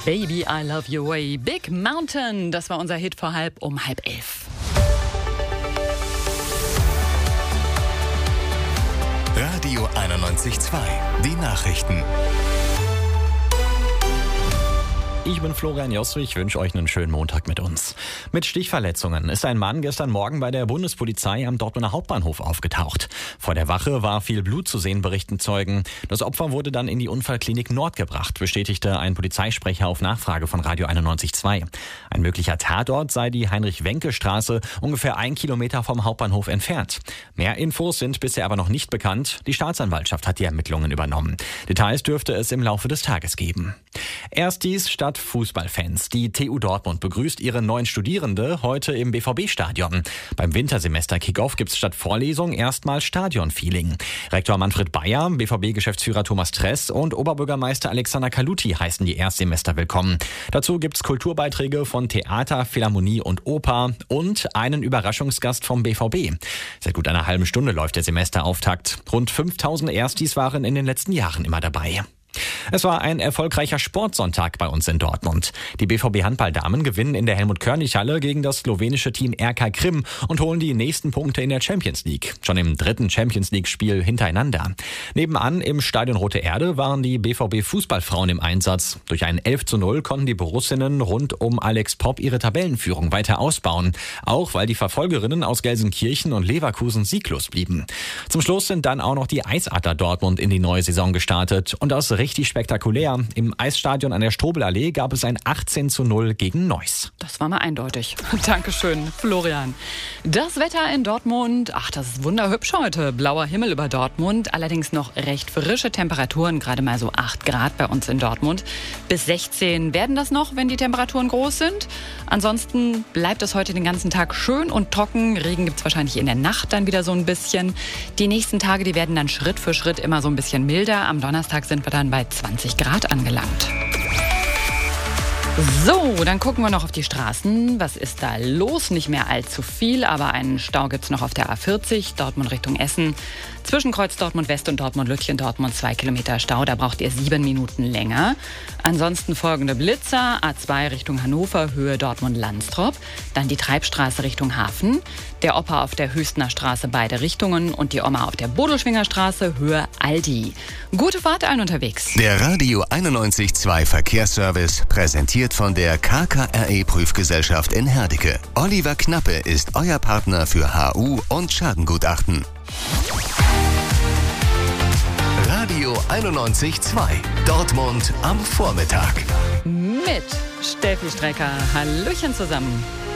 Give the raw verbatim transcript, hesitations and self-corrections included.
Baby, I love your way. Big Mountain, das war unser Hit vor halb um halb elf. Radio einundneunzig Komma zwei, die Nachrichten. Ich bin Florian Josse, ich wünsche euch einen schönen Montag mit uns. Mit Stichverletzungen ist ein Mann gestern Morgen bei der Bundespolizei am Dortmunder Hauptbahnhof aufgetaucht. Vor der Wache war viel Blut zu sehen, berichten Zeugen. Das Opfer wurde dann in die Unfallklinik Nord gebracht, bestätigte ein Polizeisprecher auf Nachfrage von Radio einundneunzig Komma zwei. Ein möglicher Tatort sei die Heinrich-Wenke-Straße, ungefähr ein Kilometer vom Hauptbahnhof entfernt. Mehr Infos sind bisher aber noch nicht bekannt. Die Staatsanwaltschaft hat die Ermittlungen übernommen. Details dürfte es im Laufe des Tages geben. Erstis statt Fußballfans. Die T U Dortmund begrüßt ihre neuen Studierende heute im B V B-Stadion. Beim Wintersemester-Kickoff gibt es statt Vorlesung erstmal Stadion-Feeling. Rektor Manfred Bayer, B V B-Geschäftsführer Thomas Tress und Oberbürgermeister Alexander Kaluti heißen die Erstsemester willkommen. Dazu gibt es Kulturbeiträge von Theater, Philharmonie und Oper und einen Überraschungsgast vom B V B. Seit gut einer halben Stunde läuft der Semesterauftakt. Rund fünftausend Erstis waren in den letzten Jahren immer dabei. Es war ein erfolgreicher Sportsonntag bei uns in Dortmund. Die B V B-Handballdamen gewinnen in der Helmut-Körnig-Halle gegen das slowenische Team R K Krim und holen die nächsten Punkte in der Champions League. Schon im dritten Champions League-Spiel hintereinander. Nebenan im Stadion Rote Erde waren die B V B-Fußballfrauen im Einsatz. Durch ein elf zu null konnten die Borussinnen rund um Alex Popp ihre Tabellenführung weiter ausbauen. Auch weil die Verfolgerinnen aus Gelsenkirchen und Leverkusen sieglos blieben. Zum Schluss sind dann auch noch die Eisadler Dortmund in die neue Saison gestartet. Und aus richtig spektakulär. Im Eisstadion an der Strobelallee gab es ein achtzehn zu null gegen Neuss. Das war mal eindeutig. Dankeschön, Florian. Das Wetter in Dortmund, ach, das ist wunderhübsch heute. Blauer Himmel über Dortmund, allerdings noch recht frische Temperaturen, gerade mal so acht Grad bei uns in Dortmund. Bis sechzehn werden das noch, wenn die Temperaturen groß sind. Ansonsten bleibt es heute den ganzen Tag schön und trocken. Regen gibt es wahrscheinlich in der Nacht dann wieder so ein bisschen. Die nächsten Tage, die werden dann Schritt für Schritt immer so ein bisschen milder. Am Donnerstag sind wir dann bei zwanzig Grad angelangt. So, dann gucken wir noch auf die Straßen. Was ist da los? Nicht mehr allzu viel, aber einen Stau gibt es noch auf der A vierzig, Dortmund Richtung Essen. Zwischen Kreuz Dortmund West und Dortmund Lütchen Dortmund zwei Kilometer Stau, da braucht ihr sieben Minuten länger. Ansonsten folgende Blitzer, A zwei Richtung Hannover, Höhe Dortmund-Landstrop. Dann die Treibstraße Richtung Hafen. Der Opa auf der Hüstener Straße beide Richtungen und die Oma auf der Bodelschwinger Straße, Höhe Aldi. Gute Fahrt allen unterwegs. Der Radio einundneunzig Komma zwei Verkehrsservice präsentiert von der K K R E-Prüfgesellschaft in Herdecke. Oliver Knappe ist euer Partner für H U und Schadengutachten. Radio einundneunzig Komma zwei. Dortmund am Vormittag. Mit Steffi Strecker. Hallöchen zusammen.